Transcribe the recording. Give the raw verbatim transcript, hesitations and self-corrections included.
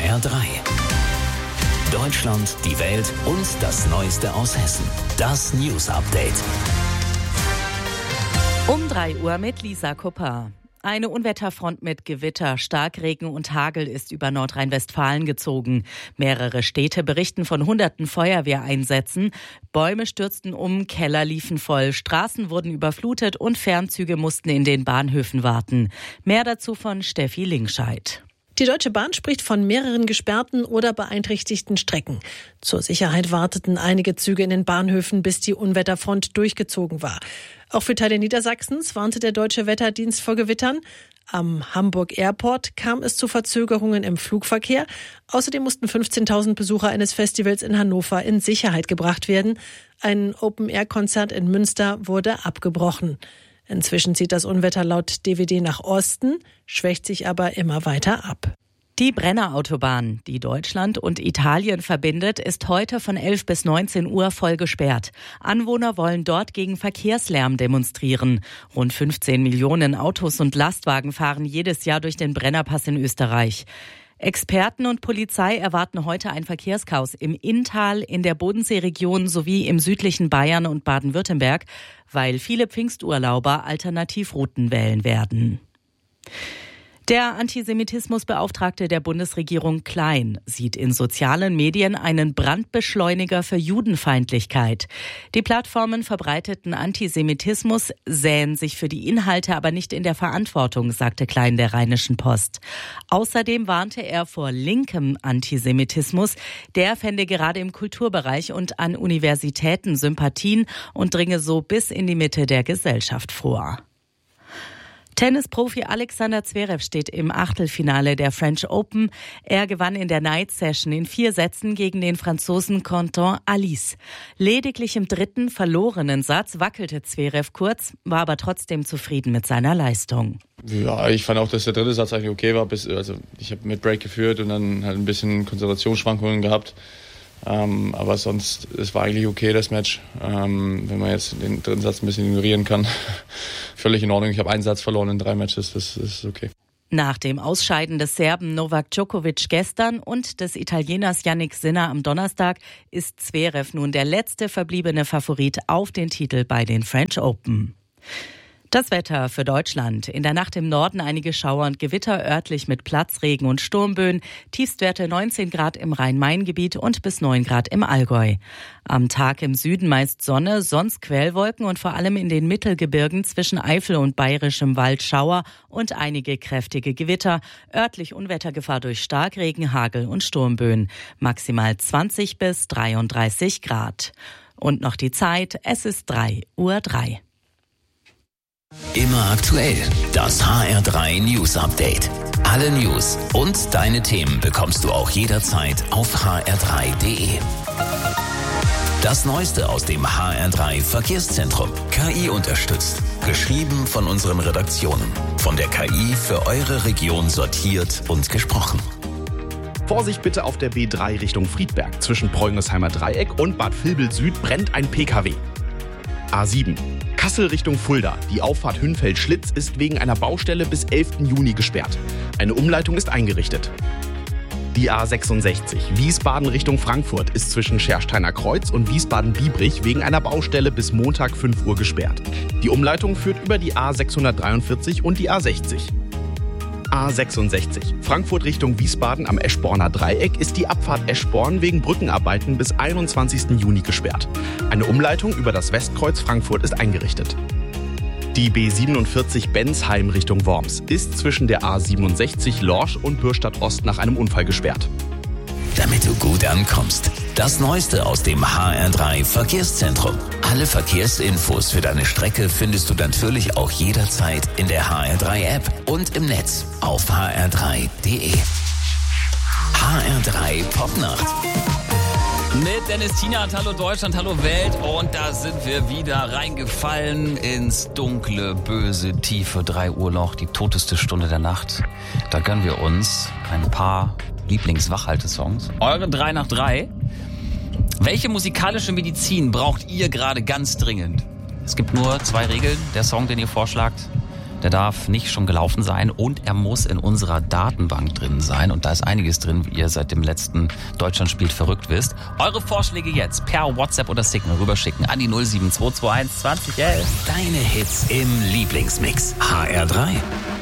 R drei. Deutschland, die Welt und das Neueste aus Hessen. Das News Update. Um drei Uhr mit Lisa Kupper. Eine Unwetterfront mit Gewitter, Starkregen und Hagel ist über Nordrhein-Westfalen gezogen. Mehrere Städte berichten von hunderten Feuerwehreinsätzen. Bäume stürzten um, Keller liefen voll, Straßen wurden überflutet und Fernzüge mussten in den Bahnhöfen warten. Mehr dazu von Steffi Linkscheid. Die Deutsche Bahn spricht von mehreren gesperrten oder beeinträchtigten Strecken. Zur Sicherheit warteten einige Züge in den Bahnhöfen, bis die Unwetterfront durchgezogen war. Auch für Teile Niedersachsens warnte der Deutsche Wetterdienst vor Gewittern. Am Hamburg Airport kam es zu Verzögerungen im Flugverkehr. Außerdem mussten fünfzehntausend Besucher eines Festivals in Hannover in Sicherheit gebracht werden. Ein Open-Air-Konzert in Münster wurde abgebrochen. Inzwischen zieht das Unwetter laut D W D nach Osten, schwächt sich aber immer weiter ab. Die Brenner-Autobahn, die Deutschland und Italien verbindet, ist heute von elf bis neunzehn Uhr voll gesperrt. Anwohner wollen dort gegen Verkehrslärm demonstrieren. Rund fünfzehn Millionen Autos und Lastwagen fahren jedes Jahr durch den Brennerpass in Österreich. Experten und Polizei erwarten heute ein Verkehrschaos im Inntal, in der Bodenseeregion sowie im südlichen Bayern und Baden-Württemberg, weil viele Pfingsturlauber Alternativrouten wählen werden. Der Antisemitismusbeauftragte der Bundesregierung Klein sieht in sozialen Medien einen Brandbeschleuniger für Judenfeindlichkeit. Die Plattformen verbreiteten Antisemitismus, sähen sich für die Inhalte aber nicht in der Verantwortung, sagte Klein der Rheinischen Post. Außerdem warnte er vor linkem Antisemitismus. Der fände gerade im Kulturbereich und an Universitäten Sympathien und dringe so bis in die Mitte der Gesellschaft vor. Tennisprofi Alexander Zverev steht im Achtelfinale der French Open. Er gewann in der Night Session in vier Sätzen gegen den Franzosen Quentin Alice. Lediglich im dritten verlorenen Satz wackelte Zverev kurz, war aber trotzdem zufrieden mit seiner Leistung. Ja, ich fand auch, dass der dritte Satz eigentlich okay war. Bis, also ich habe mit Break geführt und dann halt ein bisschen Konzentrationsschwankungen gehabt. Ähm, aber sonst, es war eigentlich okay, das Match. Ähm, wenn man jetzt den dritten Satz ein bisschen ignorieren kann, völlig in Ordnung. Ich habe einen Satz verloren in drei Matches, das ist okay. Nach dem Ausscheiden des Serben Novak Djokovic gestern und des Italieners Jannik Sinner am Donnerstag ist Zverev nun der letzte verbliebene Favorit auf den Titel bei den French Open. Das Wetter für Deutschland. In der Nacht im Norden einige Schauer und Gewitter, örtlich mit Platzregen und Sturmböen. Tiefstwerte neunzehn Grad im Rhein-Main-Gebiet und bis neun Grad im Allgäu. Am Tag im Süden meist Sonne, sonst Quellwolken und vor allem in den Mittelgebirgen zwischen Eifel und Bayerischem Wald Schauer und einige kräftige Gewitter. Örtlich Unwettergefahr durch Starkregen, Hagel und Sturmböen. Maximal zwanzig bis dreiunddreißig Grad. Und noch die Zeit, es ist drei Uhr drei. Immer aktuell, das H R drei News Update. Alle News und deine Themen bekommst du auch jederzeit auf h r drei punkt d e. Das Neueste aus dem H R drei Verkehrszentrum. K I unterstützt. Geschrieben von unseren Redaktionen. Von der K I für eure Region sortiert und gesprochen. Vorsicht bitte auf der B drei Richtung Friedberg. Zwischen Preungersheimer Dreieck und Bad Vilbel Süd brennt ein P K W. A sieben. Kassel Richtung Fulda. Die Auffahrt Hünfeld-Schlitz ist wegen einer Baustelle bis elften Juni gesperrt. Eine Umleitung ist eingerichtet. Die A sechsundsechzig. Wiesbaden Richtung Frankfurt ist zwischen Schersteiner Kreuz und Wiesbaden-Biebrich wegen einer Baustelle bis Montag fünf Uhr gesperrt. Die Umleitung führt über die A sechshundertdreiundvierzig und die A sechzig. A sechsundsechzig. Frankfurt Richtung Wiesbaden am Eschborner Dreieck ist die Abfahrt Eschborn wegen Brückenarbeiten bis einundzwanzigsten Juni gesperrt. Eine Umleitung über das Westkreuz Frankfurt ist eingerichtet. Die B siebenundvierzig Bensheim Richtung Worms ist zwischen der A siebenundsechzig Lorsch und Bürstadt Ost nach einem Unfall gesperrt. Damit du gut ankommst. Das Neueste aus dem H R drei Verkehrszentrum. Alle Verkehrsinfos für deine Strecke findest du natürlich auch jederzeit in der H R drei App und im Netz auf h r drei punkt d e. H R drei Popnacht. Mit Dennis Tienert, hallo Deutschland, hallo Welt, und da sind wir wieder reingefallen ins dunkle, böse, tiefe drei Uhr Loch, die toteste Stunde der Nacht. Da gönnen wir uns ein paar Lieblingswachhaltesongs. Eure drei nach drei. Welche musikalische Medizin braucht ihr gerade ganz dringend? Es gibt nur zwei Regeln. Der Song, den ihr vorschlagt, der darf nicht schon gelaufen sein und er muss in unserer Datenbank drin sein. Und da ist einiges drin, wie ihr seit dem letzten Deutschland spielt verrückt wisst. Eure Vorschläge jetzt per WhatsApp oder Signal rüberschicken an die null sieben zwei zwei eins zwanzig elf. Deine Hits im Lieblingsmix. H R drei.